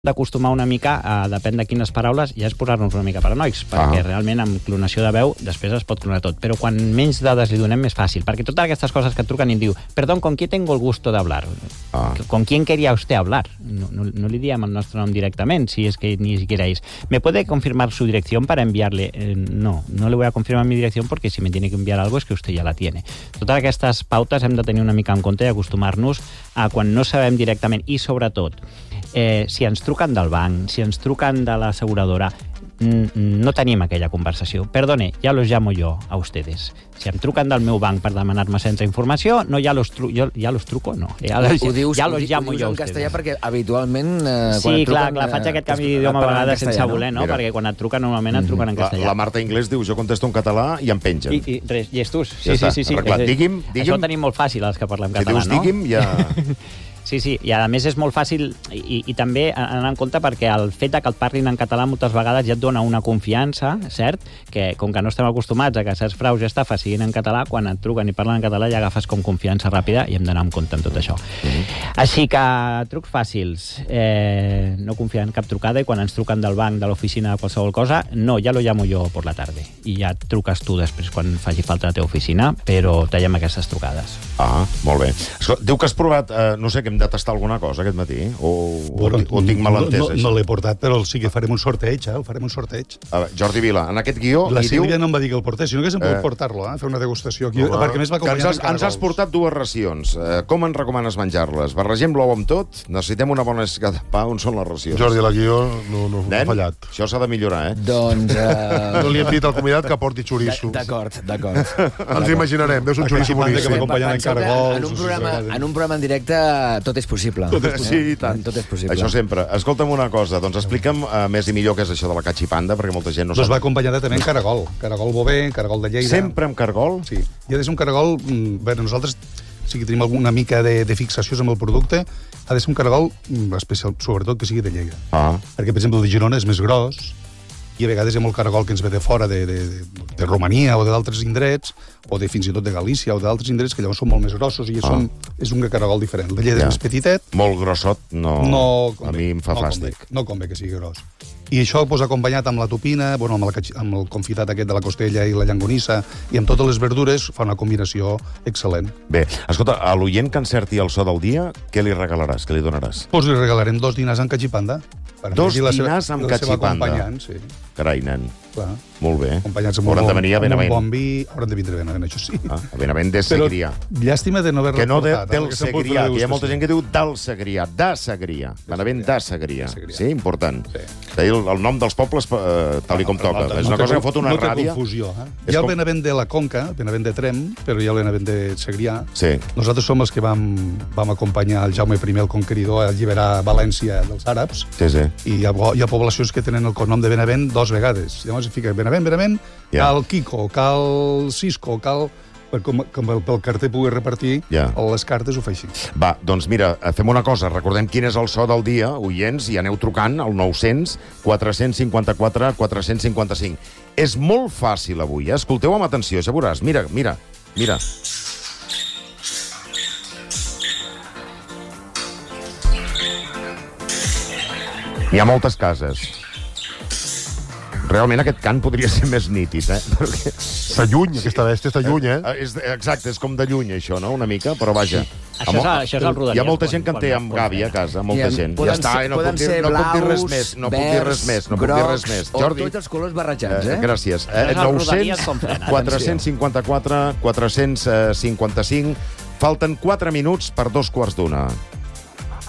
d'acostumar una mica, depèn de quines paraules, ja és posar-nos una mica paranoics, perquè realment amb clonació de veu després es pot clonar tot, però quan menys dades li donem més fàcil, perquè totes aquestes coses que et truquen i et diu, perdón, ¿con quién tengo el gusto de hablar? ¿Con quién quería usted hablar? No li diem el nostre nom directament, si es que ni siquiera es. ¿Me puede confirmar su dirección para enviarle? No le voy a confirmar mi dirección porque si me tiene que enviar algo es que usted ya la tiene. Totes aquestes pautes hem de tenir una mica en compte i acostumar-nos a quan no sabem directament, i sobretot, si ens truquen del banc, si ens truquen de l'asseguradora, no tenim aquella conversació. Perdone, ya los llamo yo a ustedes. Si em truquen del meu banc per demanar-me sense informació, no, ja los truco, no. Ja los llamo yo a ustedes. Ho dius en castellà perquè habitualment... Sí, clar, faig aquest canvi d'idioma a vegades sense voler, no? Perquè quan et truquen normalment et truquen en castellà. La Marta Inglés diu, jo contesto en català i em pengen. I res, llestos. Sí. Digui'm... Això ho tenim molt fàcil, els que parlem català, no? Si dius digui'm, ja... Sí, i a més és molt fàcil i també anar en compte perquè el fet que et parlin en català moltes vegades ja et dona una confiança, cert? Que com que no estem acostumats a que certs fraus i estafes siguin en català, quan et truquen i parlen en català ja agafes com confiança ràpida i hem d'anar en compte amb tot això. Així que trucs fàcils, no confiar en cap trucada i quan ens truquen del banc, de l'oficina, de qualsevol cosa, no, ja lo llamo jo por la tarde i ja truques tu després quan faci falta a la teva oficina, però tallem aquestes trucades. Molt bé. Diu que has provat, no sé, que hem de tastar alguna cosa aquest matí? O tinc mal entès, això? No l'he portat, però sí que farem un sorteig, el farem un sorteig. Jordi Vila, en aquest guió... La Sílvia no em va dir que el portés, sinó que se'm pot portar-lo, fer una degustació aquí, perquè a més va acompanyar... Ens has portat dues racions. Com ens recomanes menjar-les? Barregem l'ou amb tot? Necessitem una bona escada de pa? On són les racions? Jordi, la guió no ha fallat. Això s'ha de millorar, Doncs... No li hem dit al convidat que porti xoriço. D'acord. Ens imaginarem, veus un xoriço boníssim. En un programa en directe tot és possible. Sí, i tant. Tot és possible. Això sempre. Escolta'm una cosa, doncs explica'm més i millor què és això de la cachipanda, perquè molta gent no sap. Doncs va acompanyada també en caragol. Caragol bové, caragol de Lleida. Sempre amb caragol? Sí. I ha de ser un caragol... Bé, nosaltres sí que tenim alguna mica de fixacions amb el producte. Ha de ser un caragol especial, sobretot que sigui de Lleida. Perquè, per exemple, el de Girona és més gros, i a vegades hi ha molt caragol que ens ve de fora, de Romania o d'altres indrets, o fins i tot de Galícia o d'altres indrets, que llavors són molt més grossos i és un caragol diferent. El de Lleida és més petitet. Molt grossot, no a mi em fa fàstic. No convé que sigui gros. I això acompanyat amb la tupina, amb el confitat aquest de la costella i la llangonissa, i amb totes les verdures, fa una combinació excel·lent. Bé, escolta, a l'oient que encerti el so del dia, què li regalaràs, què li donaràs? Doncs li regalarem 2 dinars amb cachipanda. 2 dinars amb cachipanda? Sí. Carai, nen. Clar. Molt bé. Acompanyats amb Hauran de venir a Benavent. un bon vi. Hauran de vindre a Benavent, això sí. A Benavent de Segrià. Però llàstima de no haver-la portat. Que no del Segrià, que hi ha molta gent que diu del Segrià, de Segrià. Benavent de Segrià. Sí, important. El nom dels pobles tal com toca. És una cosa que fot una ràbia. No té confusió. Hi ha el Benavent de la Conca, el Benavent de Trem, però hi ha el Benavent de Segrià. Nosaltres som els que vam acompanyar el Jaume I, el Conqueridor, a alliberar València dels àrabs. I hi ha poblacions que tenen el cognom de Benavent 2 vegades. Llavors es fica Benavent, cal Quico, cal Cisco, cal... Com pel carter pugui repartir les cartes, ho fa així. Va, doncs mira, fem una cosa. Recordem quin és el so del dia, oients, i aneu trucant al 900 454 455. És molt fàcil avui, escolteu amb atenció, ja veuràs. Mira. Hi ha moltes cases. Realment aquest cant podria ser més nítid, Perquè... S'alluny, aquesta bèstia està lluny, Exacte, és com de lluny, això, no?, una mica, però vaja. Això és el Rodalies. Hi ha molta gent que en té amb gàbia a casa, molta gent. Ja està, no puc dir res més, no puc dir res més. Jordi. O tots els colors barrejats, Gràcies. 900 454 455. Falten 4 minuts per 2 quarts d'una.